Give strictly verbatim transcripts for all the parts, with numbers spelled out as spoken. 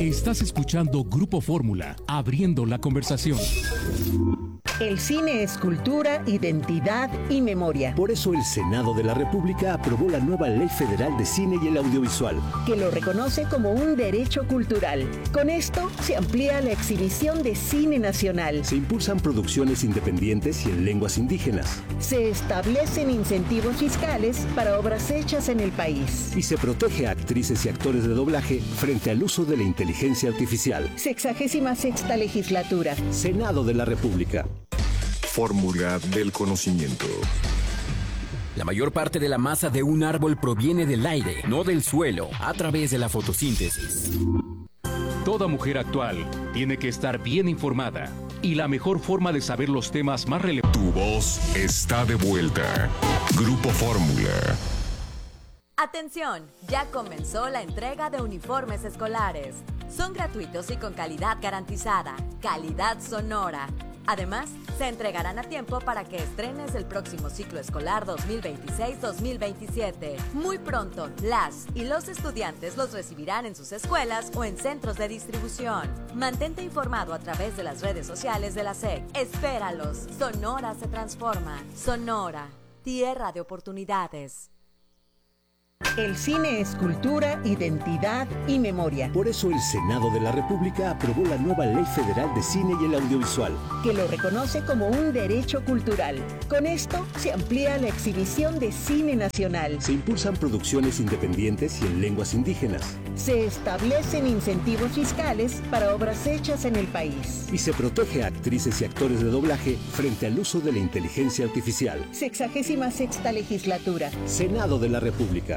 Estás escuchando Grupo Fórmula, abriendo la conversación. El cine es cultura, identidad y memoria. Por eso el Senado de la República aprobó la nueva Ley Federal de Cine y el Audiovisual, que lo reconoce como un derecho cultural. Con esto se amplía la exhibición de cine nacional. Se impulsan producciones independientes y en lenguas indígenas. Se establecen incentivos fiscales para obras hechas en el país. Y se protege a actrices y actores de doblaje frente al uso de la inteligencia artificial. Sexagésima sexta legislatura. Senado de la República. Fórmula del conocimiento. La mayor parte de la masa de un árbol proviene del aire, no del suelo, a través de la fotosíntesis. Toda mujer actual tiene que estar bien informada. Y la mejor forma de saber los temas más relevantes. Tu voz está de vuelta. Grupo Fórmula. Atención, ya comenzó la entrega de uniformes escolares. Son gratuitos y con calidad garantizada. Calidad Sonora. Además, se entregarán a tiempo para que estrenes el próximo ciclo escolar dos mil veintiséis dos mil veintisiete. Muy pronto, las y los estudiantes los recibirán en sus escuelas o en centros de distribución. Mantente informado a través de las redes sociales de la S E C. Espéralos. Sonora se transforma. Sonora, tierra de oportunidades. El cine es cultura, identidad y memoria. Por eso el Senado de la República aprobó la nueva Ley Federal de Cine y el Audiovisual, que lo reconoce como un derecho cultural. Con esto se amplía la exhibición de cine nacional. Se impulsan producciones independientes y en lenguas indígenas. Se establecen incentivos fiscales para obras hechas en el país. Y se protege a actrices y actores de doblaje frente al uso de la inteligencia artificial. Sexagésima sexta legislatura. Senado de la República.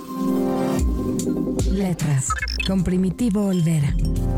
Letras, con Primitivo Olvera.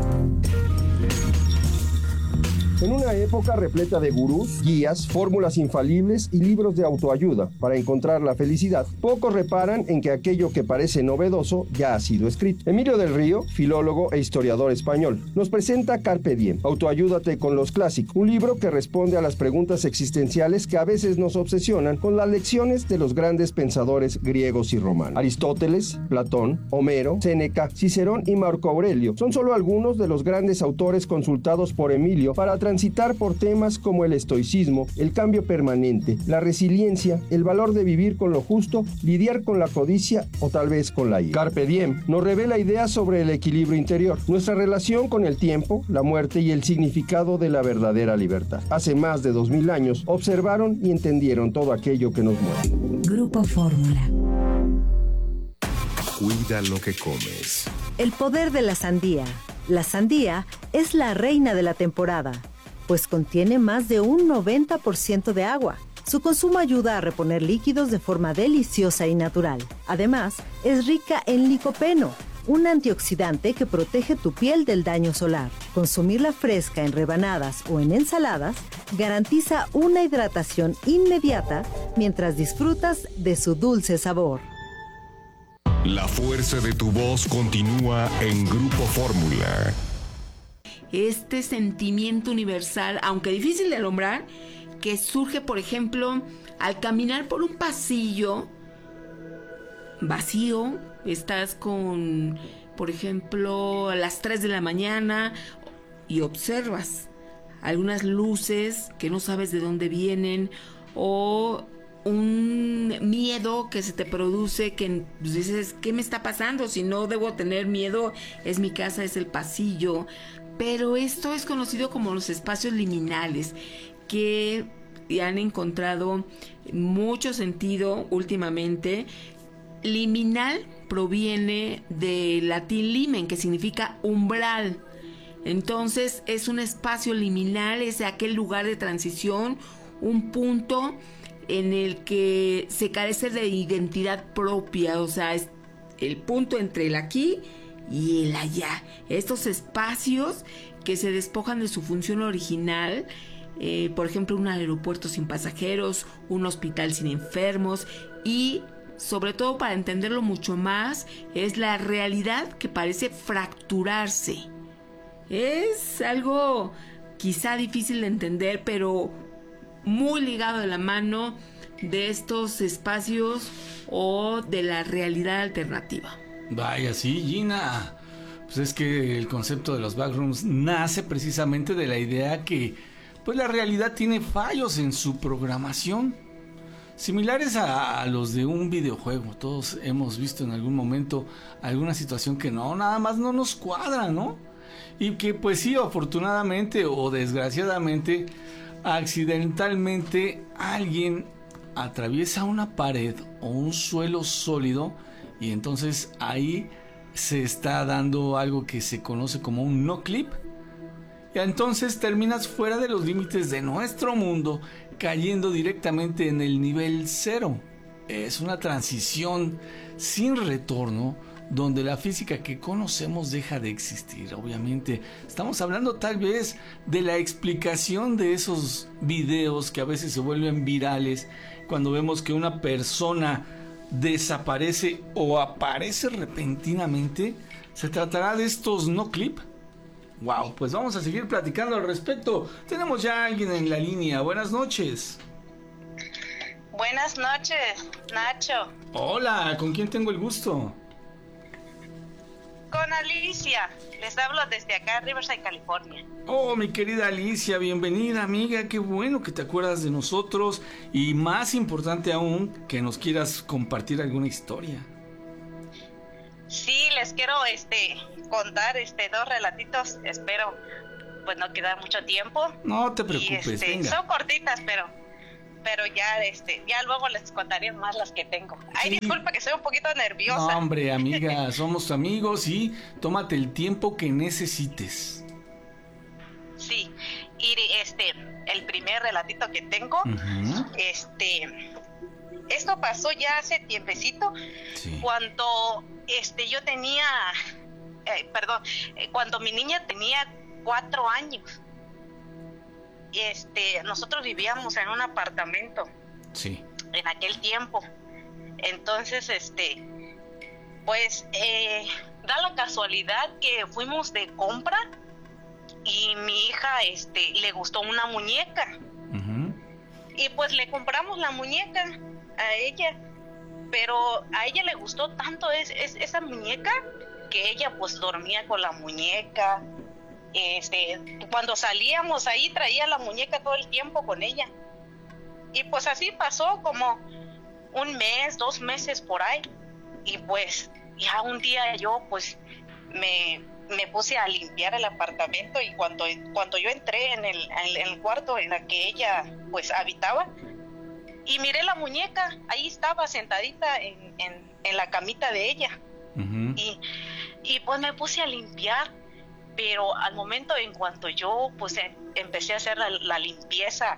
En una época repleta de gurús, guías, fórmulas infalibles y libros de autoayuda para encontrar la felicidad, pocos reparan en que aquello que parece novedoso ya ha sido escrito. Emilio del Río, filólogo e historiador español, nos presenta Carpe Diem, Autoayúdate con los clásicos, un libro que responde a las preguntas existenciales que a veces nos obsesionan con las lecciones de los grandes pensadores griegos y romanos. Aristóteles, Platón, Homero, Séneca, Cicerón y Marco Aurelio son solo algunos de los grandes autores consultados por Emilio para transitar por temas como el estoicismo, el cambio permanente, la resiliencia, el valor de vivir con lo justo, lidiar con la codicia o tal vez con la ira. Carpe Diem nos revela ideas sobre el equilibrio interior, nuestra relación con el tiempo, la muerte y el significado de la verdadera libertad. Hace más de dos mil años observaron y entendieron todo aquello que nos mueve. Grupo Fórmula. Cuida lo que comes. El poder de la sandía. La sandía es la reina de la temporada, pues contiene más de un noventa por ciento de agua. Su consumo ayuda a reponer líquidos de forma deliciosa y natural. Además, es rica en licopeno, un antioxidante que protege tu piel del daño solar. Consumirla fresca en rebanadas o en ensaladas garantiza una hidratación inmediata mientras disfrutas de su dulce sabor. La fuerza de tu voz continúa en Grupo Fórmula. Este sentimiento universal, aunque difícil de alumbrar, que surge, por ejemplo, al caminar por un pasillo vacío, estás con, por ejemplo, a las tres de la mañana y observas algunas luces que no sabes de dónde vienen, o un miedo que se te produce que pues, dices, ¿qué me está pasando? Si no debo tener miedo, es mi casa, es el pasillo. Pero esto es conocido como los espacios liminales, que han encontrado mucho sentido últimamente. Liminal proviene del latín limen, que significa umbral. Entonces es un espacio liminal, es aquel lugar de transición, un punto en el que se carece de identidad propia, o sea, es el punto entre el aquí y el allá. Estos espacios que se despojan de su función original, eh, por ejemplo, un aeropuerto sin pasajeros, un hospital sin enfermos, y sobre todo, para entenderlo mucho más, es la realidad que parece fracturarse. Es algo quizá difícil de entender, pero muy ligado de la mano de estos espacios o de la realidad alternativa. Vaya, sí, Gina. Pues es que el concepto de los backrooms nace precisamente de la idea que pues la realidad tiene fallos en su programación, similares a, a los de un videojuego. Todos hemos visto en algún momento alguna situación que no, nada más no nos cuadra, ¿no? Y que pues sí, afortunadamente o desgraciadamente, accidentalmente alguien atraviesa una pared o un suelo sólido y entonces ahí se está dando algo que se conoce como un no clip. Y entonces terminas fuera de los límites de nuestro mundo, cayendo directamente en el nivel cero. Es una transición sin retorno, donde la física que conocemos deja de existir. Obviamente estamos hablando tal vez de la explicación de esos videos que a veces se vuelven virales cuando vemos que una persona desaparece o aparece repentinamente. ¿Se tratará de estos no clip? Wow, pues vamos a seguir platicando al respecto. Tenemos ya a alguien en la línea. Buenas noches. Buenas noches, Nacho. Hola, ¿con quién tengo el gusto? Con Alicia. Les hablo desde acá, Riverside, California. Oh, mi querida Alicia, bienvenida, amiga. Qué bueno que te acuerdas de nosotros. Y más importante aún, que nos quieras compartir alguna historia. Sí, les quiero este contar este dos relatitos. Espero pues no quedar mucho tiempo. No te preocupes, y, este, venga. Son cortitas, pero pero ya este ya luego les contaré más las que tengo. Ay, sí. Disculpa que soy un poquito nerviosa. No, hombre, amiga, somos amigos y tómate el tiempo que necesites. Sí, y este el primer relatito que tengo, uh-huh. este esto pasó ya hace tiempecito, sí. cuando este yo tenía eh, perdón, eh, cuando mi niña tenía cuatro años. Este, nosotros vivíamos en un apartamento. Sí. En aquel tiempo. Entonces, este, pues, eh, da la casualidad que fuimos de compra y mi hija, este, le gustó una muñeca. Uh-huh. Y pues le compramos la muñeca a ella, pero a ella le gustó tanto es, es, esa muñeca que ella pues dormía con la muñeca. Este, cuando salíamos ahí traía la muñeca todo el tiempo con ella. Y pues así pasó como un mes, dos meses por ahí. Y pues ya un día yo pues me, me puse a limpiar el apartamento y cuando, cuando yo entré en el, en el cuarto en el que ella pues habitaba y miré la muñeca, ahí estaba sentadita en, en, en la camita de ella. Uh-huh. y, y pues me puse a limpiar. Pero al momento en cuanto yo pues en, empecé a hacer la, la limpieza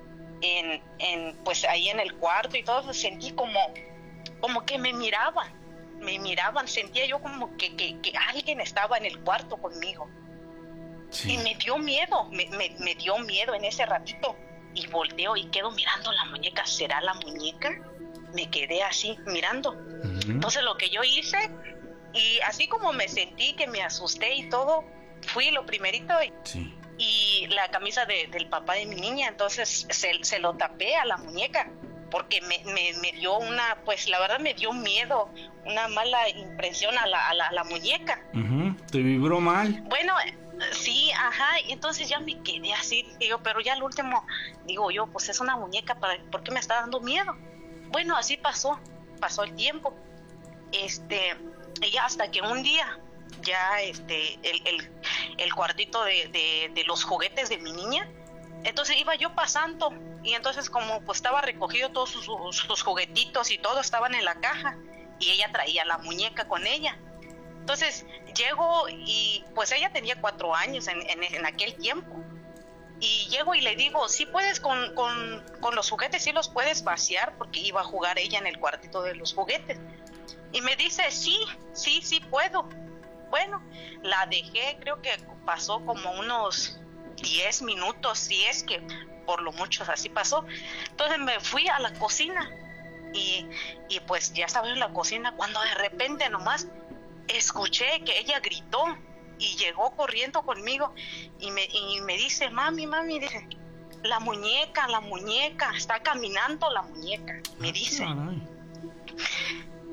en, en pues ahí en el cuarto y todo, pues, sentí como como que me miraban, me miraban, sentía yo como que, que, que alguien estaba en el cuarto conmigo. Sí. Y me dio miedo, me, me, me dio miedo en ese ratito y volteo y quedo mirando la muñeca. ¿Será la muñeca? Me quedé así mirando. Uh-huh. Entonces lo que yo hice, y así como me sentí que me asusté y todo, fui lo primerito y, sí. y la camisa de, del papá de mi niña, entonces se, se lo tapé a la muñeca porque me, me, me dio una, pues la verdad me dio miedo, una mala impresión a la, a la, a la muñeca. Uh-huh. ¿Te vibró mal? Bueno, sí, ajá, y entonces ya me quedé así, digo, pero ya al último, digo yo, pues es una muñeca, ¿por qué me está dando miedo? Bueno, así pasó, pasó el tiempo, este, y ya hasta que un día, ya este el, el, el cuartito de, de, de los juguetes de mi niña, entonces iba yo pasando y entonces como pues estaba recogido todos sus, sus, sus juguetitos y todo estaban en la caja y ella traía la muñeca con ella. Entonces llego y pues ella tenía cuatro años en, en, en aquel tiempo y llego y le digo, sí puedes con, con, con los juguetes, sí los puedes vaciar, porque iba a jugar ella en el cuartito de los juguetes y me dice, sí, sí, sí puedo. Bueno, la dejé, creo que pasó como unos diez minutos, si es que por lo mucho así pasó. Entonces me fui a la cocina y, y pues ya estaba en la cocina cuando de repente nomás escuché que ella gritó y llegó corriendo conmigo y me, y me dice, mami, mami, dice, la muñeca, la muñeca, está caminando la muñeca, me dice. Y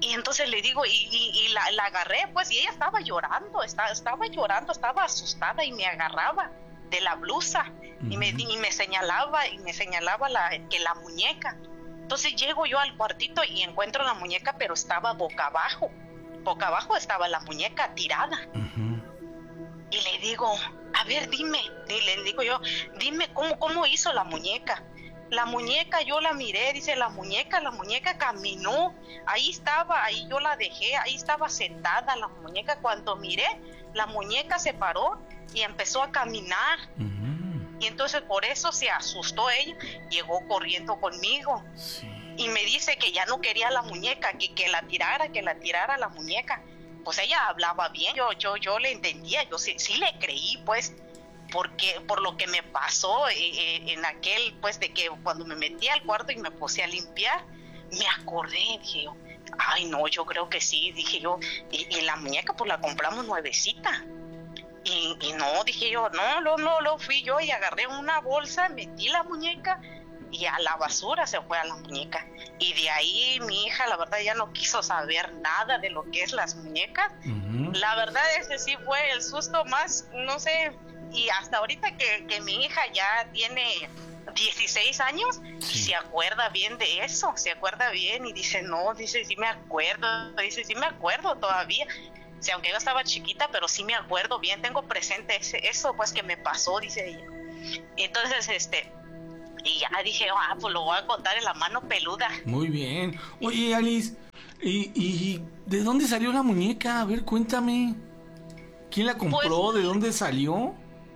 Y entonces le digo, y, y, y la, la agarré, pues, y ella estaba llorando, estaba, estaba llorando, estaba asustada y me agarraba de la blusa uh-huh. y, me, y me señalaba, y me señalaba la, que la muñeca. Entonces llego yo al cuartito y encuentro la muñeca, pero estaba boca abajo. Boca abajo estaba la muñeca tirada. Uh-huh. Y le digo, a ver, dime, y le digo yo, dime cómo, cómo hizo la muñeca. La muñeca yo la miré, dice la muñeca, la muñeca caminó, ahí estaba, ahí yo la dejé, ahí estaba sentada la muñeca. Cuando miré, la muñeca se paró y empezó a caminar. Uh-huh. Y entonces por eso se asustó ella, llegó corriendo conmigo. Sí. Y me dice que ya no quería la muñeca, que, que la tirara, que la tirara la muñeca. Pues ella hablaba bien, yo, yo, yo le entendía, yo sí, sí le creí, pues, porque por lo que me pasó eh, eh, en aquel, pues, de que cuando me metí al cuarto y me puse a limpiar, me acordé, dije yo, ay no, yo creo que sí, dije yo, y, y la muñeca pues la compramos nuevecita. Y, y no, dije yo, no, no, no, lo fui yo y agarré una bolsa, metí la muñeca y a la basura se fue a la muñeca. Y de ahí mi hija, la verdad, ya no quiso saber nada de lo que es las muñecas. Uh-huh. La verdad, ese sí fue el susto más, no sé, y hasta ahorita que, que mi hija ya tiene dieciséis años, sí. se acuerda bien de eso, se acuerda bien y dice, no, dice, sí me acuerdo, dice, sí me acuerdo todavía. O sea, aunque yo estaba chiquita, pero sí me acuerdo bien, tengo presente ese, eso pues que me pasó, dice ella. Y entonces, este, y ya dije, ah, pues lo voy a contar en la mano peluda. Muy bien. Oye, Alice, ¿y, y de dónde salió la muñeca? A ver, cuéntame. ¿Quién la compró? Pues, ¿de dónde salió?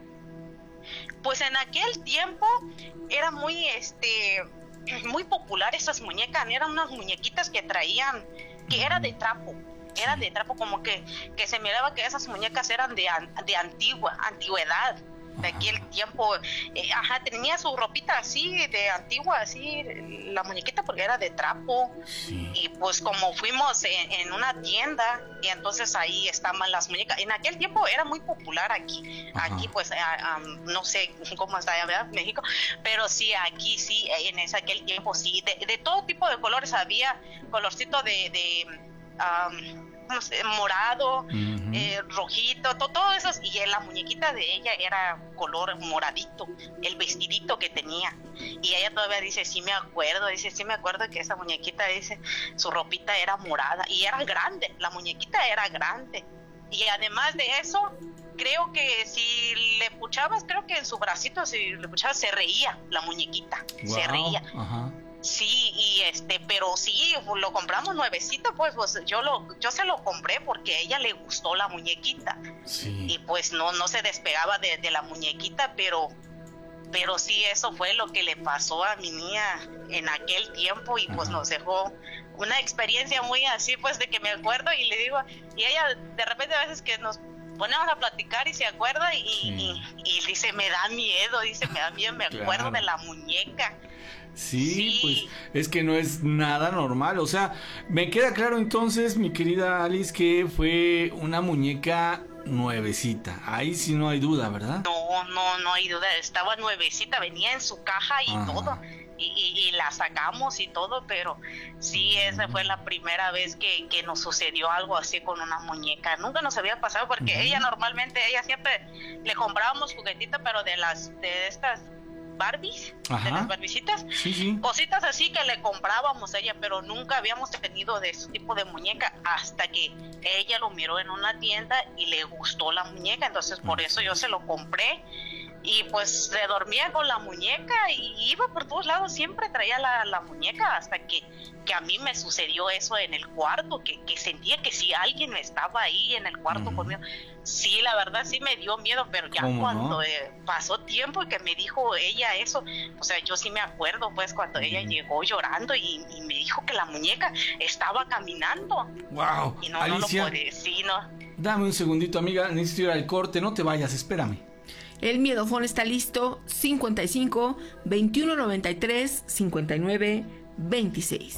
Pues en aquel tiempo era muy, este, muy popular esas muñecas. Eran unas muñequitas que traían, que era de trapo. Era de trapo, como que, que se miraba que esas muñecas eran de, de antigua, antigüedad, de aquel tiempo. Eh, ajá, tenía su ropita así, de antigua, así, la muñequita, porque era de trapo. Sí. Y pues como fuimos en, en una tienda, y entonces ahí estaban las muñecas. En aquel tiempo era muy popular aquí. Ajá. Aquí pues, uh, um, no sé cómo está allá, ¿verdad? México, pero sí, aquí sí, en ese aquel tiempo sí, de, de todo tipo de colores había, colorcito de... de Um, no sé, morado, uh-huh. eh, rojito, to, todo eso, y la muñequita de ella era color moradito, el vestidito que tenía, y ella todavía dice, sí me acuerdo, dice, sí me acuerdo que esa muñequita, dice, su ropita era morada, y era grande, la muñequita era grande, y además de eso, creo que si le puchabas, creo que en su bracito, si le puchabas, se reía la muñequita, wow. se reía. Ajá. Sí, y este, pero sí, lo compramos nuevecito, pues, pues yo lo, yo se lo compré porque a ella le gustó la muñequita. Sí. Y pues no, no se despegaba de, de la muñequita, pero, pero sí, eso fue lo que le pasó a mi niña en aquel tiempo y pues nos dejó una experiencia muy así, pues, de que me acuerdo y le digo, y ella de repente a veces que nos ponemos a platicar y se acuerda y, sí. y, y dice, me da miedo, dice, me da miedo, me claro. acuerdo de la muñeca. Sí, sí, pues es que no es nada normal, o sea, me queda claro entonces, mi querida Alice, que fue una muñeca nuevecita, ahí sí no hay duda, ¿verdad? No, no, no hay duda, estaba nuevecita, venía en su caja y Ajá. todo, y, y, y la sacamos y todo, pero sí, esa fue la primera vez que, que nos sucedió algo así con una muñeca, nunca nos había pasado porque uh-huh. ella normalmente, ella siempre le comprábamos juguetitos, pero de las, de estas Barbies, Ajá. de las Barbicitas, sí, sí. cositas así que le comprábamos a ella, pero nunca habíamos tenido de ese tipo de muñeca hasta que ella lo miró en una tienda y le gustó la muñeca, entonces por eso yo se lo compré y pues se dormía con la muñeca y iba por todos lados, siempre traía la, la muñeca hasta que, que a mí me sucedió eso en el cuarto, que, que sentía que si alguien estaba ahí en el cuarto uh-huh. conmigo. Sí, la verdad sí me dio miedo, pero ya cuando no? eh, pasó tiempo y que me dijo ella eso, o sea, yo sí me acuerdo pues cuando uh-huh. ella llegó llorando y, y me dijo que la muñeca estaba caminando. Wow, y no, Alicia, no lo puede decir, ¿no? Dame un segundito, amiga, necesito ir al corte, no te vayas, espérame. El miedofón está listo, cincuenta y cinco, veintiuno noventa y tres, cincuenta y nueve, veintiséis.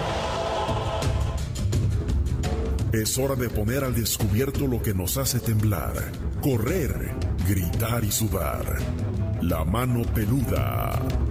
Es hora de poner al descubierto lo que nos hace temblar, correr, gritar y sudar. La mano peluda.